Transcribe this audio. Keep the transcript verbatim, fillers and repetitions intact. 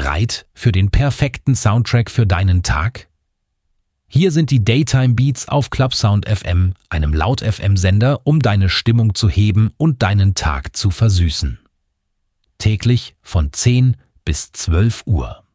Bereit für den perfekten Soundtrack für deinen Tag? Hier sind die Daytime Beats auf Clubsound F M, einem Laut-F M-Sender, um deine Stimmung zu heben und deinen Tag zu versüßen. Täglich von zehn bis zwölf Uhr.